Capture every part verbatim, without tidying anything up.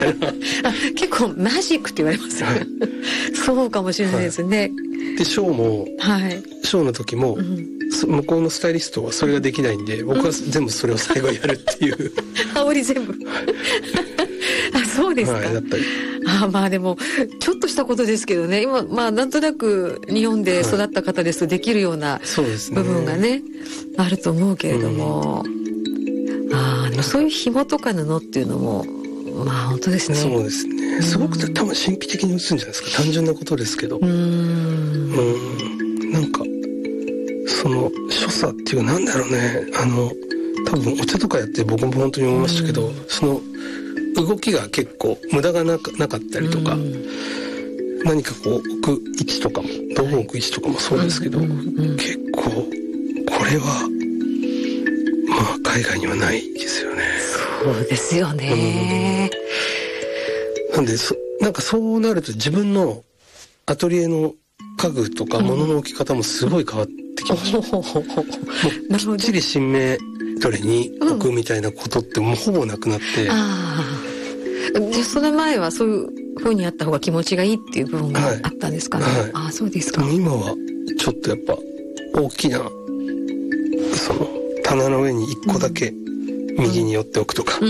あ、結構マジックって言われますよね、はい、そうかもしれないですね、はい、 でショーも、はい、ショーの時も、うん、向こうのスタイリストはそれができないんで、僕は全部それを最後やるっていう、 うん、煽り全部あ、そうですか、 はい、だったり、 あ、まあでもちょっとしたことですけどね、今まあなんとなく日本で育った方ですとできるような部分がね、はい、あると思うけれども、うん、ああ、そういう紐とか布っていうのもまあ本当ですね。 そうですね。すごく多分神秘的に映すんじゃないですか。単純なことですけど。うーん。うん。なんかその所作っていうかなんだろうね。あの多分お茶とかやって僕も本当に思いましたけど、その動きが結構無駄がなか、なかったりとか、何かこう置く位置とかも道具を置く位置とかもそうですけど、はい、結構これはまあ海外にはないですよね。 そうですよね、 うん、なんでそなんかそうなると自分のアトリエの家具とか物の置き方もすごい変わってきました、うん、もうきっちり新芽どれに置くみたいなことってもうほぼなくなって、うん、 ああ、じゃあその前はそういう風にあった方が気持ちがいいっていう部分があったんですかね、はいはい、ああ、そうですか。 でも今はちょっとやっぱ大きなその棚の上に一個だけ、うん右に寄っておくとか、うん、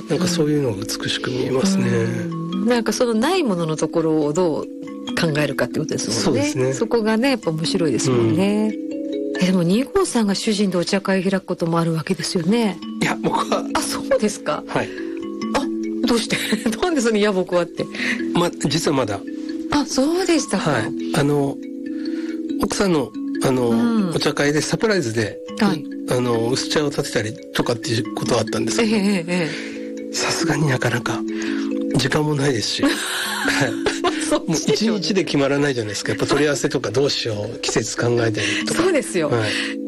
なんかそういうのが美しく見えますね、 うん、なんかそのないもののところをどう考えるかってことですもんね。そうですね。そこがねやっぱ面白いですもんね、うん、えでもに号さんが主人でお茶会開くこともあるわけですよね。 いや僕はあ、そうですか。 はい。 あ、どうしてなんでそのいや僕はってま実はまだ。 あ、そうでしたか。 はい。あの奥さんのあの、うん、お茶会でサプライズで、はい、あの薄茶を立てたりとかっていうことはあったんですけど、さすがになかなか時間もないですし、はい、もう一日で決まらないじゃないですか。やっぱ取り合わせとかどうしよう季節考えたりとか。 そうですよ、はい、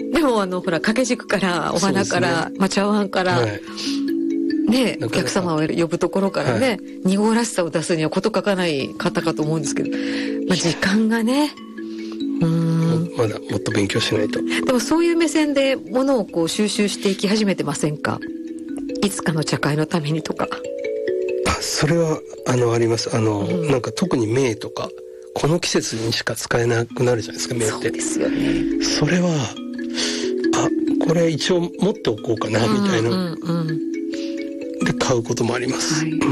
でもあのほら掛け軸からお花から、ね、まあ、茶碗から、はいね、お客様を呼ぶところからね、はい、に号らしさを出すにはこと書かない方かと思うんですけど、まあ、時間がね、うーん、 まだもっと勉強しないと。 でもそういう目線で物をこう収集していき始めてませんか？いつかの茶会のためにとか。 あ、それはあのあります。あの、うん、なんか特に銘とかこの季節にしか使えなくなるじゃないですか、銘って。 そうですよね。 それはあ、これ一応持っておこうかなみたいな、うんうんうん、で買うこともあります、はい、うん、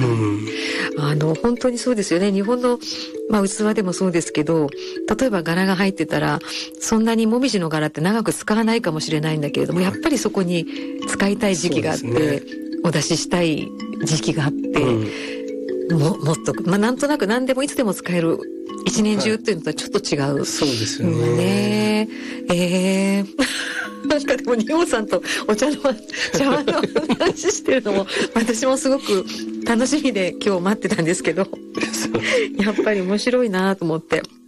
あの本当にそうですよね。日本の、まあ、器でもそうですけど、例えば柄が入ってたらそんなにもみじの柄って長く使わないかもしれないんだけれども、やっぱりそこに使いたい時期があって、ね、お出ししたい時期があって、うん、ももっと、まあ、なんとなく何でもいつでも使える一年中っていうのとはちょっと違う、はい、 そうですよね、 えーなんかでもに号さんとお茶の茶碗の話してるのも私もすごく楽しみで今日待ってたんですけどやっぱり面白いなと思って。